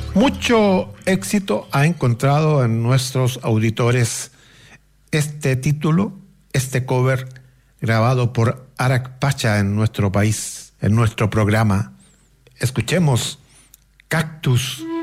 Mucho éxito ha encontrado en nuestros auditores este título, este cover grabado por Arak Pacha en nuestro país, en nuestro programa. Escuchemos Cactus.